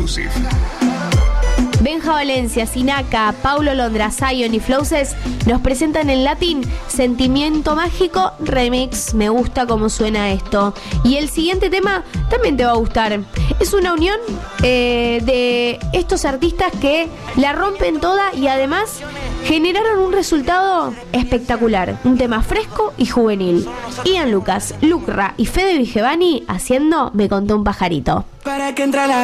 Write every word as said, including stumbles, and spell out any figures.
Benja Valencia, Sinaka, Paulo Londra, Zion y Flowses nos presentan en latín Sentimiento Mágico Remix. Me gusta cómo suena esto. Y el siguiente tema también te va a gustar. Es una unión eh, de estos artistas que la rompen toda y además generaron un resultado espectacular. Un tema fresco y juvenil. Ian Lucas, Lucra y Fede Vigevani haciendo Me Contó un Pajarito. Para que entra la